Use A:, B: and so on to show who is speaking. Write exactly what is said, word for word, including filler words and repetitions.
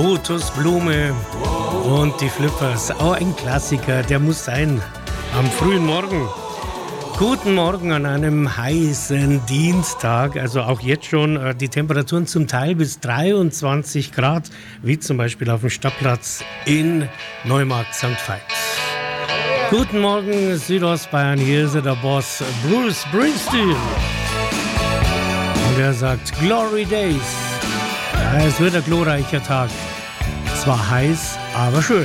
A: Lotusblume und die Flippers. Auch ein Klassiker, der muss sein. Am frühen Morgen. Guten Morgen an einem heißen Dienstag. Also auch jetzt schon äh, die Temperaturen zum Teil bis dreiundzwanzig Grad, wie zum Beispiel auf dem Stadtplatz in Neumarkt Sankt Veit. Guten Morgen Südostbayern, hier ist der Boss Bruce Springsteen. Und er sagt Glory Days. Ja, es wird ein glorreicher Tag. Zwar heiß, aber schön.